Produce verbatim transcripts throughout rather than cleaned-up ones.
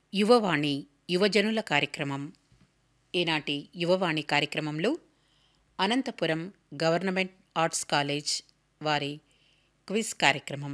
యువవాణి యువజనుల కార్యక్రమం. ఈనాటి యువవాణి కార్యక్రమంలో అనంతపురం గవర్నమెంట్ ఆర్ట్స్ కాలేజ్ వారి క్విజ్ కార్యక్రమం.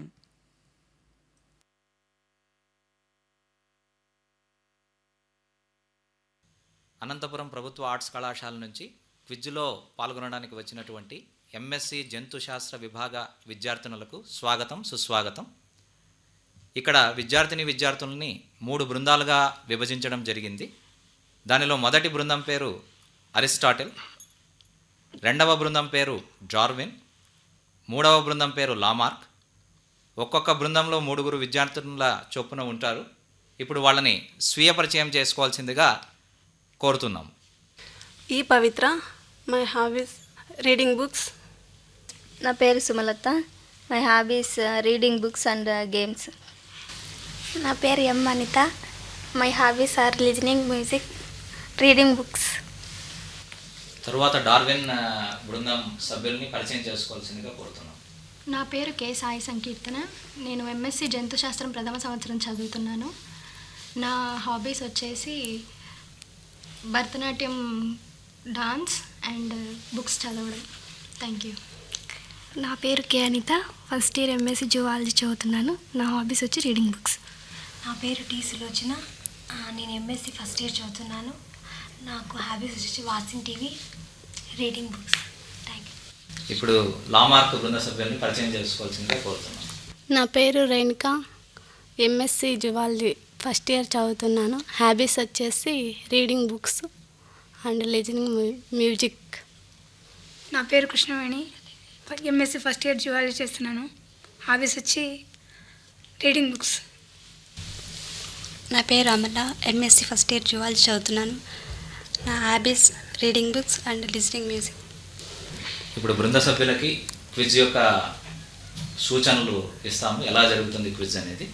అనంతపురం ప్రభుత్వ ఆర్ట్స్ కళాశాల నుంచి క్విజ్లో పాల్గొనడానికి వచ్చినటువంటి ఎంఎస్సి జంతుశాస్త్ర విభాగ విద్యార్థినులకు స్వాగతం, సుస్వాగతం. ఇక్కడ విద్యార్థిని విద్యార్థులని మూడు బృందాలుగా విభజించడం జరిగింది. దానిలో మొదటి బృందం పేరు అరిస్టాటిల్, రెండవ బృందం పేరు డార్విన్, మూడవ బృందం పేరు లామార్క్. ఒక్కొక్క బృందంలో మూడుగురు విద్యార్థుల చొప్పున ఉంటారు. ఇప్పుడు వాళ్ళని స్వీయ పరిచయం చేసుకోవాల్సిందిగా కోరుతున్నాం. ఈ పవిత్ర, మై హాబీస్ రీడింగ్ బుక్స్. నా పేరు Sumalatha, my hobbies reading books and games. నా పేరు ఎం Anitha, my hobbies are listening music, reading books. తరువాత డార్విన్ బృందం సభ్యుల్ని పరిచయం చేసుకోవాల్సిందిగా కోరుతున్నాం. నా పేరు కె సాయి సంకీర్తన, నేను ఎంఎస్సి జంతుశాస్త్రం ప్రథమ సంవత్సరం చదువుతున్నాను. నా హాబీస్ వచ్చేసి భరతనాట్యం, డాన్స్ అండ్ బుక్స్ చదవడం. Thank you. నా పేరు కే Anitha, first year MSc zoology చదువుతున్నాను. నా హాబీస్ వచ్చి రీడింగ్ బుక్స్. నా పేరు టీ సులోచన, నేను ఎంఎస్సి ఫస్ట్ ఇయర్ చదువుతున్నాను. నాకు హాబీస్ వచ్చి watching TV, reading books. Thank you. ఇప్పుడు లామార్క్ బృంద సభ్యుల్ని పరిచయం చేసుకోవాల్సిందిగా కోరుతున్నాం. నా పేరు Renuka, MSc zoology first year చదువుతున్నాను. హాబీస్ వచ్చేసి reading books and listening music. నా పేరు Krishnaveni, MSc first year zoology చేస్తున్నాను. హాబీస్ వచ్చి రీడింగ్ బుక్స్. నా పేరు Amala, MSc first year zoology చదువుతున్నాను. నా hobbies reading books and listening music. ఇప్పుడు బృంద సభ్యులకి క్విజ్ యొక్క సూచనలు ఇస్తాము, ఎలా జరుగుతుంది క్విజ్ అనేది.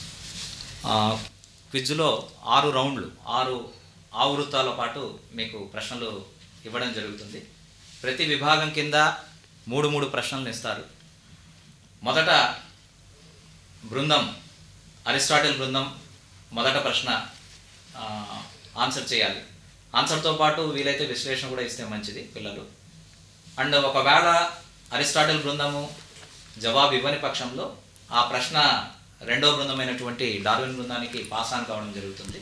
క్విజ్లో ఆరు రౌండ్లు, ఆరు ఆవృత్తాల పాటు మీకు ప్రశ్నలు ఇవ్వడం జరుగుతుంది. ప్రతి విభాగం కింద మూడు మూడు ప్రశ్నలను ఇస్తారు. మొదట బృందం అరిస్టాటిల్ బృందం మొదట ప్రశ్న ఆన్సర్ చేయాలి. ఆన్సర్తో పాటు వీలైతే విశ్లేషణ కూడా ఇస్తే మంచిది పిల్లలు. అండ్ ఒకవేళ అరిస్టాటిల్ బృందము జవాబు ఇవ్వని పక్షంలో ఆ ప్రశ్న రెండో బృందమైనటువంటి డార్విన్ బృందానికి పాస్ ఆన్ కావడం జరుగుతుంది.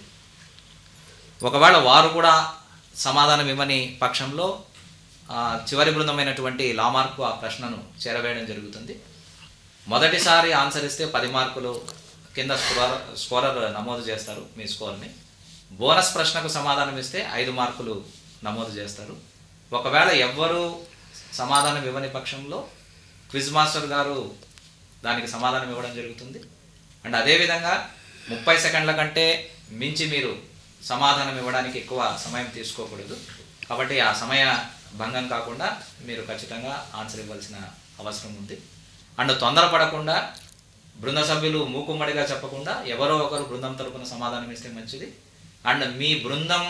ఒకవేళ వారు కూడా సమాధానం ఇవ్వని పక్షంలో చివరి బృందమైనటువంటి లామార్కు ఆ ప్రశ్నను చేరవేయడం జరుగుతుంది. మొదటిసారి ఆన్సర్ ఇస్తే పది మార్కులు కింద స్కోరర్ స్కోరర్ నమోదు చేస్తారు మీ స్కోర్ని. బోనస్ ప్రశ్నకు సమాధానం ఇస్తే ఐదు మార్కులు నమోదు చేస్తారు. ఒకవేళ ఎవ్వరూ సమాధానం ఇవ్వని పక్షంలో క్విజ్ మాస్టర్ గారు దానికి సమాధానం ఇవ్వడం జరుగుతుంది. అండ్ అదేవిధంగా ముప్పై సెకండ్ల కంటే మించి మీరు సమాధానం ఇవ్వడానికి ఎక్కువ సమయం తీసుకోకూడదు. కాబట్టి ఆ సమయ భంగం కాకుండా మీరు ఖచ్చితంగా ఆన్సర్ ఇవ్వాల్సిన అవసరం ఉంది. అండ్ తొందరపడకుండా బృంద సభ్యులు మూకుమ్మడిగా చెప్పకుండా ఎవరో ఒకరు బృందం తరపున సమాధానం ఇస్తే మంచిది. అండ్ మీ బృందం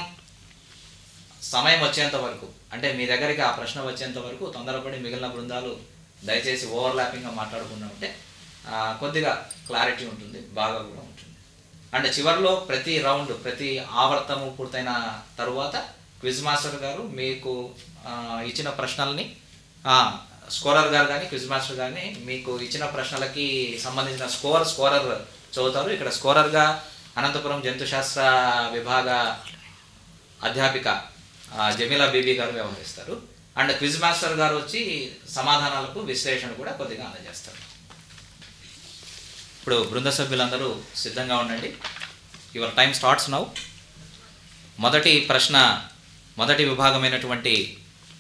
సమయం వచ్చేంత వరకు, అంటే మీ దగ్గరికి ఆ ప్రశ్న వచ్చేంత వరకు తొందరపడి మిగిలిన బృందాలు దయచేసి ఓవర్లాపింగ్గా మాట్లాడకుండా ఉంటే కొద్దిగా క్లారిటీ ఉంటుంది, బాగా కూడా ఉంటుంది. అండ్ చివరిలో ప్రతి రౌండ్, ప్రతి ఆవర్తము పూర్తయిన తరువాత క్విజ్ మాస్టర్ గారు మీకు ఇచ్చిన ప్రశ్నల్ని, స్కోరర్ గారు కానీ క్విజ్ మాస్టర్ కానీ మీకు ఇచ్చిన ప్రశ్నలకి సంబంధించిన స్కోర్ స్కోరర్ చదువుతారు. ఇక్కడ స్కోరర్గా అనంతపురం జంతుశాస్త్ర విభాగ అధ్యాపిక జమీలా బీబీ గారు వ్యవహరిస్తారు. అండ్ క్విజ్ మాస్టర్ గారు వచ్చి సమాధానాలకు విశ్లేషణ కూడా కొద్దిగా అందజేస్తారు. ఇప్పుడు బృంద సభ్యులందరూ సిద్ధంగా ఉండండి. Your time starts now. మొదటి ప్రశ్న మొదటి విభాగమైనటువంటి